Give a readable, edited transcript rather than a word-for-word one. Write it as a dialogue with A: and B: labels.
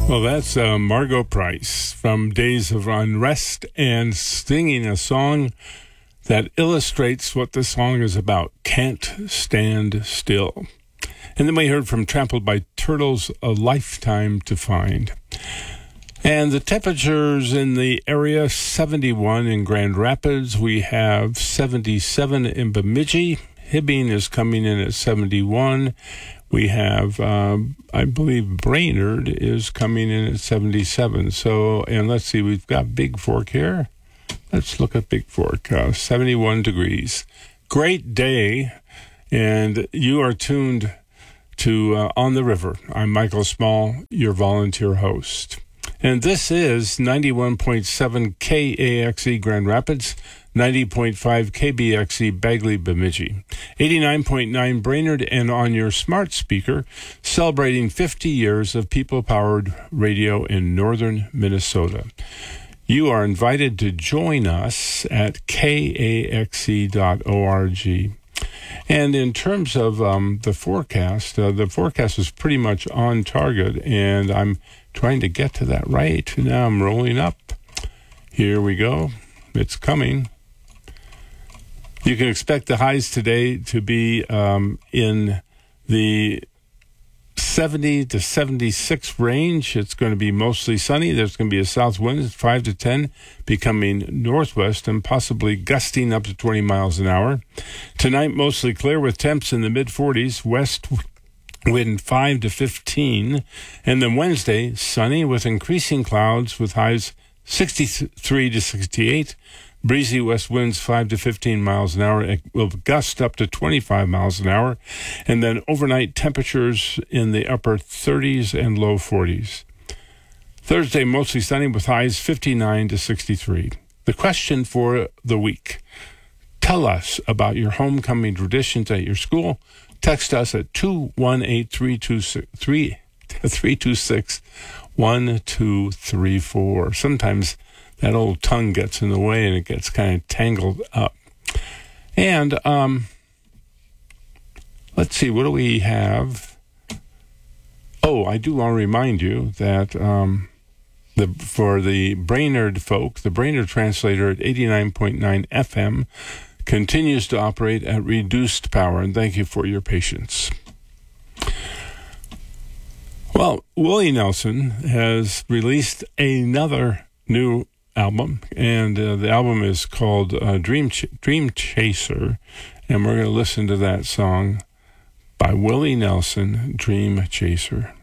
A: Well, that's Margo Price from Days of Unrest and singing a song that illustrates what the song is about, Can't Stand Still. And then we heard from Trampled by Turtles, A Lifetime to Find. And the temperatures in the area, 71 in Grand Rapids. We have 77 in Bemidji. Hibbing is coming in at 71. We have, I believe, Brainerd is coming in at 77. So, and let's see, we've got Big Fork here. Let's look at Big Fork, 71 degrees. Great day, and you are tuned to On the River. I'm Michael Small, your volunteer host. And this is 91.7 KAXE Grand Rapids, 90.5 KBXE Bagley Bemidji, 89.9 Brainerd, and on your smart speaker, celebrating 50 years of people-powered radio in northern Minnesota. You are invited to join us at kaxe.org. And in terms of the forecast is pretty much on target, and I'm trying to get to that right. Now I'm rolling up. Here we go. It's coming. You can expect the highs today to be in the 70 to 76 range. It's going to be mostly sunny. There's going to be a south wind, 5 to 10, becoming northwest and possibly gusting up to 20 miles an hour. Tonight, mostly clear with temps in the mid-40s, west wind 5 to 15. And then Wednesday, sunny with increasing clouds with highs 63 to 68. Breezy west winds 5 to 15 miles an hour. It will gust up to 25 miles an hour. And then overnight temperatures in the upper 30s and low 40s. Thursday, mostly sunny with highs 59 to 63. The question for the week. Tell us about your homecoming traditions at your school. Text us at 218-326-1234. Sometimes that old tongue gets in the way and it gets kind of tangled up. And let's see, what do we have? Oh, I do want to remind you that for the Brainerd folk, the Brainerd translator at 89.9 FM continues to operate at reduced power, and thank you for your patience. Well, Willie Nelson has released another new album, and the album is called Dream Chaser, and we're going to listen to that song by Willie Nelson, Dream Chaser.